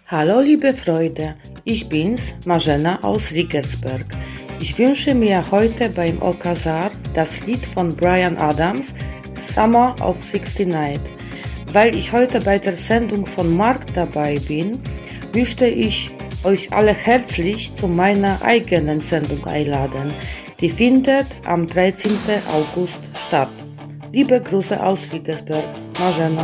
Hallo liebe Freunde, ich bin's, Marzena aus Riegersberg. Ich wünsche mir heute beim Okazar das Lied von Bryan Adams, Summer of '69. Weil ich heute bei der Sendung von Mark dabei bin, möchte ich euch alle herzlich zu meiner eigenen Sendung einladen. Die findet am 13. August statt. Liebe Grüße aus Riegersberg, Marzena.